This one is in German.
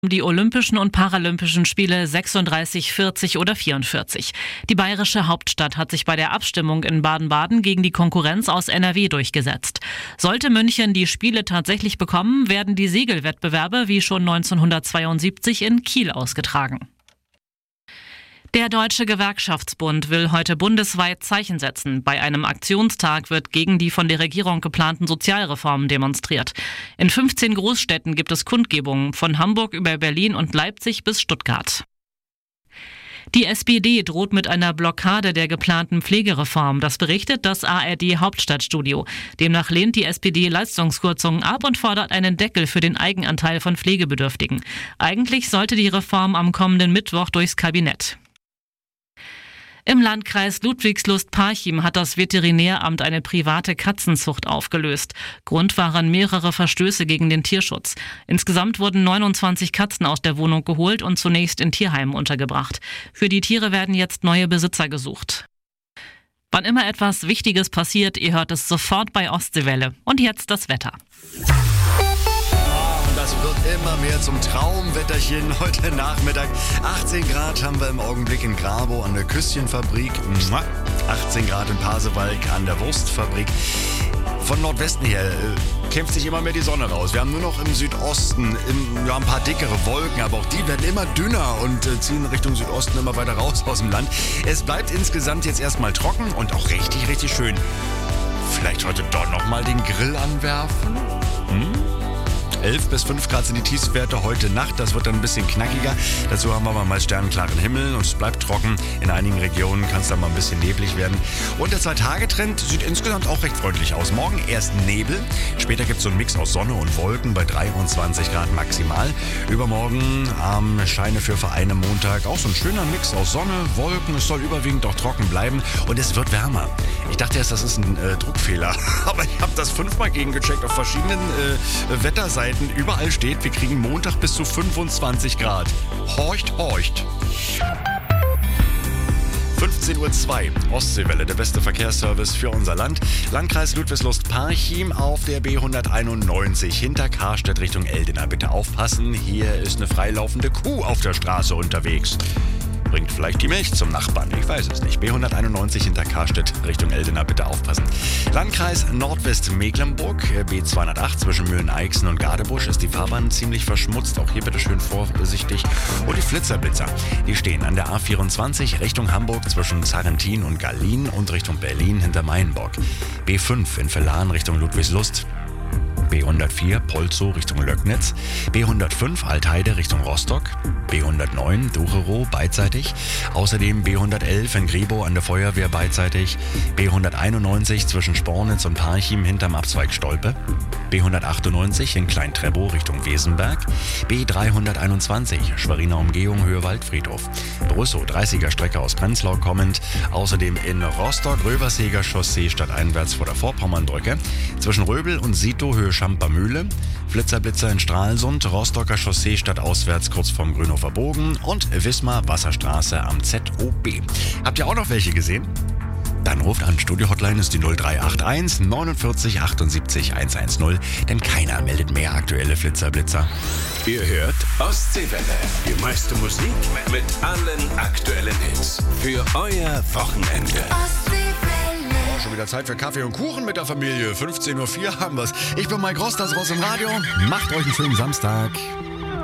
Die Olympischen und Paralympischen Spiele 36, 40 oder 44. Die bayerische Hauptstadt hat sich bei der Abstimmung in Baden-Baden gegen die Konkurrenz aus NRW durchgesetzt. Sollte München die Spiele tatsächlich bekommen, werden die Segelwettbewerbe wie schon 1972 in Kiel ausgetragen. Der Deutsche Gewerkschaftsbund will heute bundesweit Zeichen setzen. Bei einem Aktionstag wird gegen die von der Regierung geplanten Sozialreformen demonstriert. In 15 Großstädten gibt es Kundgebungen, von Hamburg über Berlin und Leipzig bis Stuttgart. Die SPD droht mit einer Blockade der geplanten Pflegereform. Das berichtet das ARD Hauptstadtstudio. Demnach lehnt die SPD Leistungskürzungen ab und fordert einen Deckel für den Eigenanteil von Pflegebedürftigen. Eigentlich sollte die Reform am kommenden Mittwoch durchs Kabinett. Im Landkreis Ludwigslust-Parchim hat das Veterinäramt eine private Katzenzucht aufgelöst. Grund waren mehrere Verstöße gegen den Tierschutz. Insgesamt wurden 29 Katzen aus der Wohnung geholt und zunächst in Tierheimen untergebracht. Für die Tiere werden jetzt neue Besitzer gesucht. Wann immer etwas Wichtiges passiert, ihr hört es sofort bei Ostseewelle. Und jetzt das Wetter. Das wird immer mehr zum Traumwetterchen heute Nachmittag. 18 Grad haben wir im Augenblick in Grabow an der Küsschenfabrik. 18 Grad in Pasewalk an der Wurstfabrik. Von Nordwesten her kämpft sich immer mehr die Sonne raus. Wir haben nur noch im Südosten ein paar dickere Wolken, aber auch die werden immer dünner und ziehen Richtung Südosten immer weiter raus aus dem Land. Es bleibt insgesamt jetzt erstmal trocken und auch richtig, richtig schön. Vielleicht heute doch nochmal den Grill anwerfen? 11 bis 5 Grad sind die Tiefstwerte heute Nacht. Das wird dann ein bisschen knackiger. Dazu haben wir mal sternenklaren Himmel und es bleibt trocken. In einigen Regionen kann es dann mal ein bisschen neblig werden. Und der 2-Tage-Trend sieht insgesamt auch recht freundlich aus. Morgen erst Nebel. Später gibt es so einen Mix aus Sonne und Wolken bei 23 Grad maximal. Übermorgen Scheine für Vereine Montag. Auch so ein schöner Mix aus Sonne, Wolken. Es soll überwiegend auch trocken bleiben. Und es wird wärmer. Ich dachte erst, das ist ein Druckfehler. Aber ich habe das 5-mal gegengecheckt auf verschiedenen Wetterseiten. Überall steht, wir kriegen Montag bis zu 25 Grad. Horcht, horcht. 15:02 Uhr, Ostseewelle, der beste Verkehrsservice für unser Land. Landkreis Ludwigslust-Parchim auf der B191 hinter Karstedt Richtung Eldena. Bitte aufpassen, hier ist eine freilaufende Kuh auf der Straße unterwegs. Bringt vielleicht die Milch zum Nachbarn, ich weiß es nicht. B191 hinter Karstedt Richtung Eldena, bitte aufpassen. Landkreis Nordwestmecklenburg, B208 zwischen Mühlen-Eichsen und Gadebusch ist die Fahrbahn ziemlich verschmutzt. Auch hier bitte schön vorsichtig. Und die Flitzer, die stehen an der A24 Richtung Hamburg zwischen Sarrentin und Gallien und Richtung Berlin hinter Mainburg. B5 in Vellan Richtung Ludwigslust. B104 Polzow Richtung Löcknitz, B105 Altheide Richtung Rostock, B109 Ducherow beidseitig, außerdem B111 in Grebow an der Feuerwehr beidseitig, B191 zwischen Spornitz und Parchim hinterm Abzweig Stolpe, B198 in Klein-Trebow Richtung Wesenberg, B321 Schweriner Umgehung Höhe Waldfriedhof, Brüssow 30er Strecke aus Prenzlau kommend, außerdem in Rostock Röverseger Chaussee stadteinwärts vor der Vorpommernbrücke, zwischen Röbel und Sito Höhe Schampermühle, Flitzer in Stralsund, Rostocker Chaussee stadtauswärts kurz vorm Grünhofer Bogen und Wismar Wasserstraße am ZOB. Habt ihr auch noch welche gesehen? Dann ruft an. Studio-Hotline ist die 0381 49 78 110, denn keiner meldet mehr aktuelle Flitzer. Ihr hört Ostseewelle. Die meiste Musik mit allen aktuellen Hits. Für euer Wochenende. Schon wieder Zeit für Kaffee und Kuchen mit der Familie. 15:04 Uhr haben wir's. Ich bin Mike Ross, das Ross im Radio. Macht euch einen schönen Samstag.